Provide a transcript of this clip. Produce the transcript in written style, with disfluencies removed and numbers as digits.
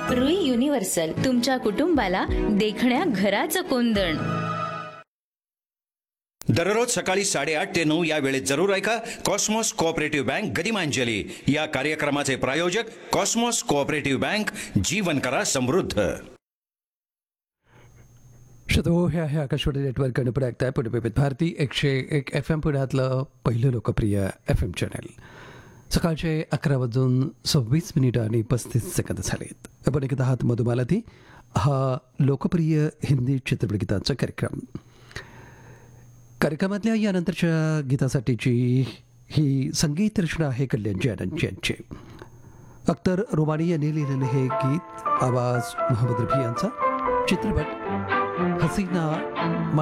Rui universal, तुमच्या कुटुंबाला देखण्या घराचं कोंदण. दररोज सकाळी 8:30 ते 9 या वेळेत जरूर ऐका कॉस्मॉस कोऑपरेटिव्ह बँक गदिमांजली. या कार्यक्रमाचे प्रायोजक कॉस्मॉस कोऑपरेटिव्ह बँक. जीवन करा समृद्ध. श्रोतो, हे आहे आकाशवाणी नेटवर्क आणि पुढे ऐकताय पुणे विविध भारती 101 FM पुण्यातलं पहिलं लोकप्रिय FM चॅनल. सकाळचे 11:26 झालेत. आपण ऐकत आहात मधुमालती, हा लोकप्रिय हिंदी चित्रपटगीतांचा कार्यक्रम. कार्यक्रमातल्या यानंतरच्या गीतासाठीची ही संगीत रचना आहे कल्याणजी आनंद यांची. अख्तर रुमानी यांनी लिहिलेले हे गीत, आवाज मोहम्मद रफी यांचा. चित्रपट हसीना